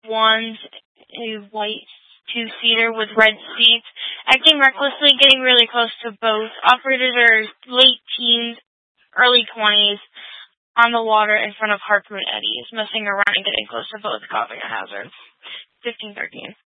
one's a white two-seater with red seats, acting recklessly, getting really close to both. Operators are late teens, early 20s, on the water in front of harpoon eddies, messing around and getting close to both, causing a hazard. 1513.